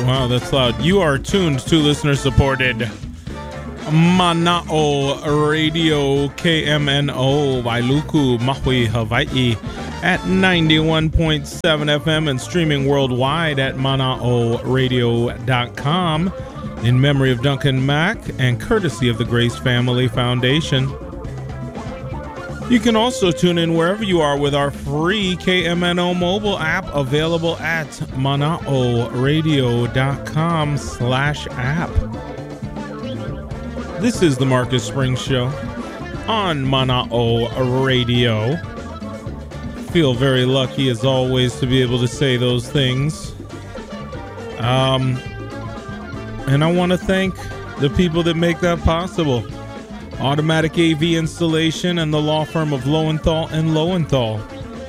Wow, that's loud. You are tuned to listener-supported Mana'o Radio KMNO Wailuku, Maui, Hawaii at 91.7 FM and streaming worldwide at mana'oradio.com in memory of Duncan Mack and courtesy of the Grace Family Foundation. You can also tune in wherever you are with our free KMNO mobile app available at mana'oradio.com/app. This is the Marcus Springs Show on Mana'o Radio. Feel very lucky as always to be able to say those things. And I want to thank the people that make that possible. Automatic AV Installation and the law firm of Lowenthal and Lowenthal.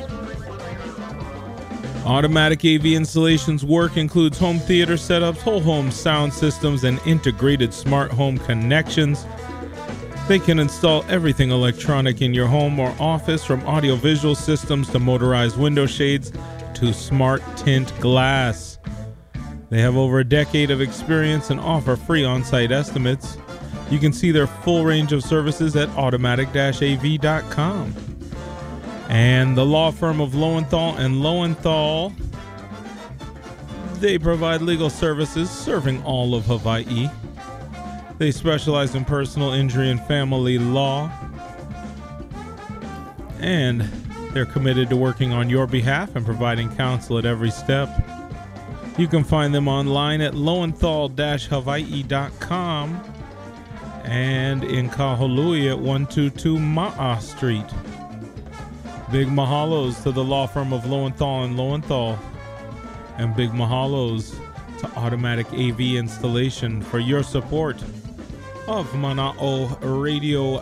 Automatic AV Installation's work includes home theater setups, whole home sound systems, and integrated smart home connections. They can install everything electronic in your home or office, from audio-visual systems to motorized window shades to smart tint glass. They have over a decade of experience and offer free on-site estimates. You can see their full range of services at automatic-av.com. And the law firm of Lowenthal and Lowenthal, they provide legal services serving all of Hawaii. They specialize in personal injury and family law. And they're committed to working on your behalf and providing counsel at every step. You can find them online at lowenthal-hawaii.com and in Kahului at 122 Ma'a Street. Big mahalos to the law firm of Lowenthal and Lowenthal, and big mahalos to Automatic AV Installation for your support of Mana'o Radio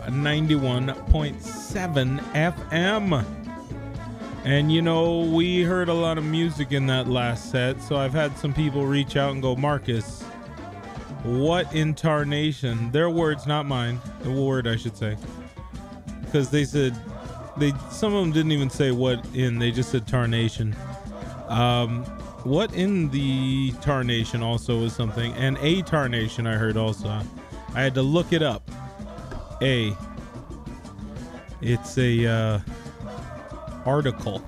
91.7 FM. And you know, we heard a lot of music in that last set, so I've had some people reach out and go, Marcus, what in tarnation? Their words, not mine. The word, I should say. Because they said, some of them didn't even say what in, they just said tarnation. What in the tarnation also is something. And a tarnation I heard also. I had to look it up. It's a article.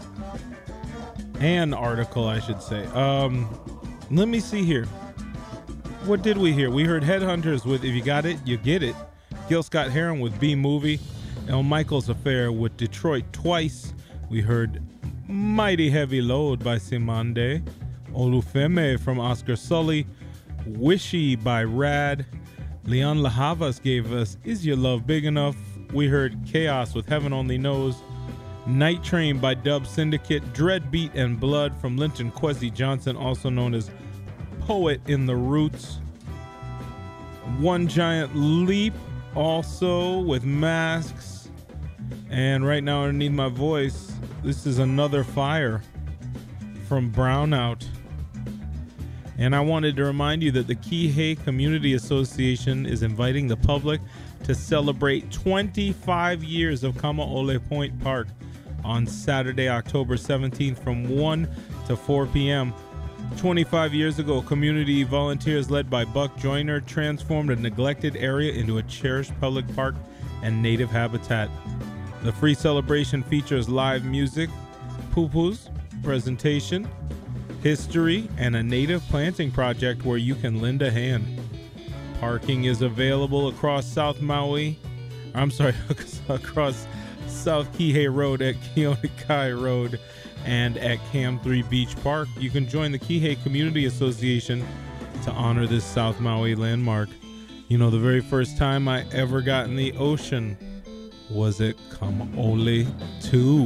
An article, I should say. Let me see here. What did we hear? We heard Headhunters with If You Got It, You Get It. Gil Scott Heron with B-Movie. El Michaels Affair with Detroit Twice. We heard Mighty Heavy Load by Simande. Olufeme from Oscar Sully. Wishy by Rad. Leon Lahavas gave us Is Your Love Big Enough? We heard Chaos with Heaven Only Knows. Night Train by Dub Syndicate. Dread Beat and Blood from Linton Kwesi Johnson, also known as Poet in the Roots. One Giant Leap also with Masks. And right now underneath my voice, this is Another Fire from Brownout. And I wanted to remind you that the Kihei Community Association is inviting the public to celebrate 25 years of Kamaole Point Park on Saturday, October 17th from 1 to 4 p.m. 25 years ago, community volunteers led by Buck Joyner transformed a neglected area into a cherished public park and native habitat. The free celebration features live music, pupus, presentation, history, and a native planting project where you can lend a hand. Parking is available across South Maui. Across South Kihei Road at Keonekai Road and at Cam 3 Beach Park. You can join the Kihei Community Association to honor this South Maui landmark. You know, the very first time I ever got in the ocean was at Kamaole 2.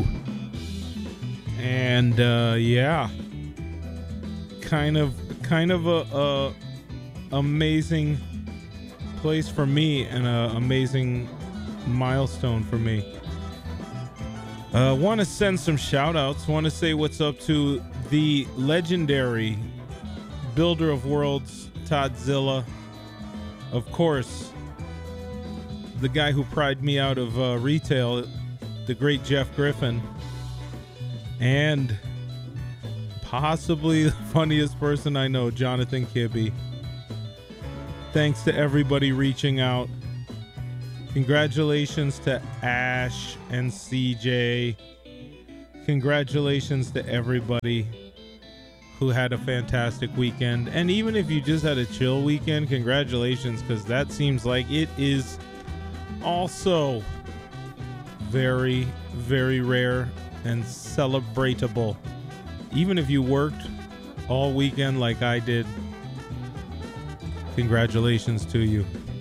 And yeah, kind of a amazing place for me and a amazing milestone for me. Want to send some shout outs. Want to say what's up to the legendary builder of worlds, Toddzilla. Of course, the guy who pried me out of retail, the great Jeff Griffin. And possibly the funniest person I know, Jonathan Kibbe. Thanks to everybody reaching out. Congratulations to Ash and CJ. Congratulations to everybody who had a fantastic weekend. And even if you just had a chill weekend, congratulations, because that seems like it is also very, very rare and celebratable. Even if you worked all weekend like I did, congratulations to you.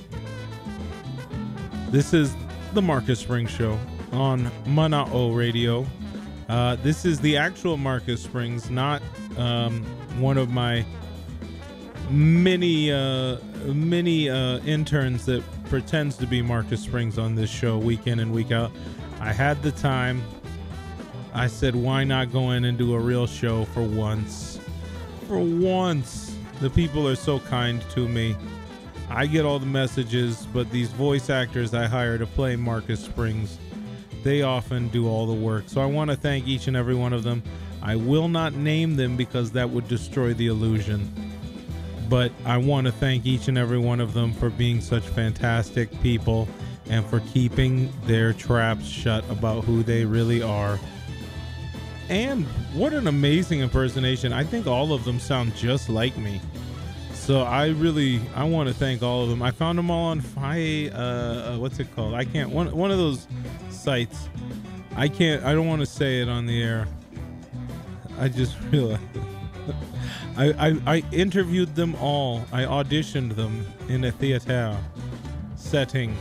This is the Marcus Springs Show on Mana'o Radio. This is the actual Marcus Springs, not one of my many interns that pretends to be Marcus Springs on this show week in and week out. I had the time. I said, why not go in and do a real show for once? For once. The people are so kind to me. I get all the messages, but these voice actors I hire to play Marcus Springs, they often do all the work. So I want to thank each and every one of them. I will not name them because that would destroy the illusion. But I want to thank each and every one of them for being such fantastic people and for keeping their traps shut about who they really are. And what an amazing impersonation. I think all of them sound just like me. So I want to thank all of them. I found them all on what's it called? One of those sites. I don't want to say it on the air. I just realized I interviewed them all. I auditioned them in a theater setting.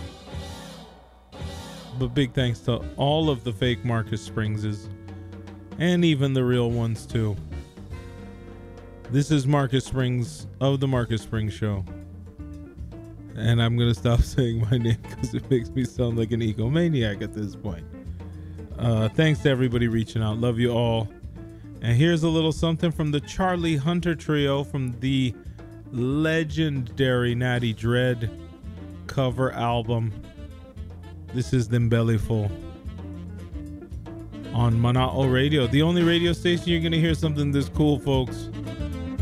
But big thanks to all of the fake Marcus Springses and even the real ones too. This is Marcus Springs of the Marcus Springs Show. And I'm going to stop saying my name because it makes me sound like an egomaniac at this point. Thanks to everybody reaching out. Love you all. And here's a little something from the Charlie Hunter Trio from the legendary Natty Dread cover album. This is Them Bellyful on Mana'o Radio, the only radio station you're going to hear something this cool, folks.